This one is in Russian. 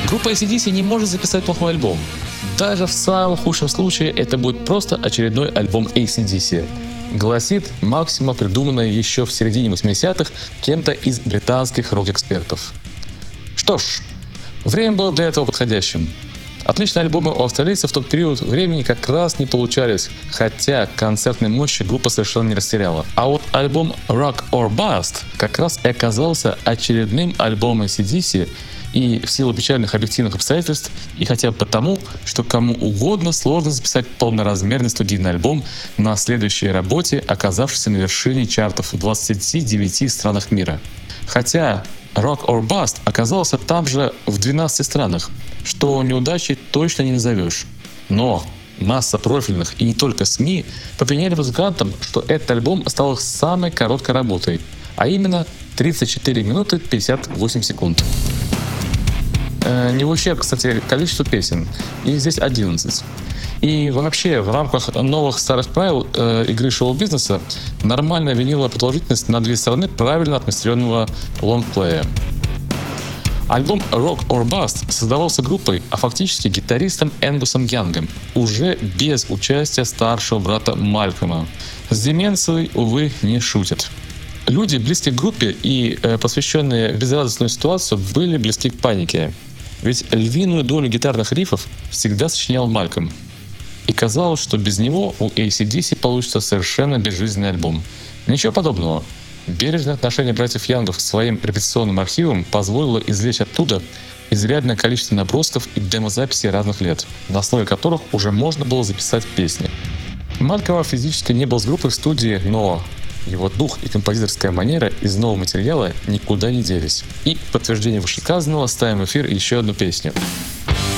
Группа AC/DC не может записать плохой альбом. Даже в самом худшем случае это будет просто очередной альбом AC/DC. Гласит максима, придуманная еще в середине 80-х кем-то из британских рок-экспертов. Что ж, время было для этого подходящим. Отличные альбомы у австралийцев в тот период времени как раз не получались, хотя концертной мощи группа совершенно не растеряла. А вот альбом Rock or Bust как раз и оказался очередным альбомом AC/DC, и в силу печальных объективных обстоятельств, и хотя бы потому, что кому угодно сложно записать полноразмерный студийный альбом на следующей работе, оказавшейся на вершине чартов в 29 странах мира. Хотя Rock or Bust оказался там же в 12 странах, что неудачей точно не назовешь. Но масса профильных и не только СМИ попеняли музыкантам, что этот альбом стал их самой короткой работой, а именно 34 минуты 58 секунд. Не в ущерб, кстати, количеству песен. И здесь 11. И вообще, в рамках новых старых правил игры шоу-бизнеса нормальная виниловая продолжительность на две стороны правильно отмастеренного лонгплея. Альбом Rock or Bust создавался группой, а фактически гитаристом Энгусом Янгом, уже без участия старшего брата Малькольма. С деменцией, увы, не шутят. Люди, близкие к группе и посвященные в безрадостную ситуацию, были близки к панике. Ведь львиную долю гитарных рифов всегда сочинял Малькольм. И казалось, что без него у AC/DC получится совершенно безжизненный альбом. Ничего подобного. Бережное отношение братьев Янгов к своим репетиционным архивам позволило извлечь оттуда изрядное количество набросков и демозаписей разных лет, на основе которых уже можно было записать песни. Малькольм физически не был с группой в студии, но его дух и композиторская манера из нового материала никуда не делись. И в подтверждение вышесказанного ставим в эфир еще одну песню.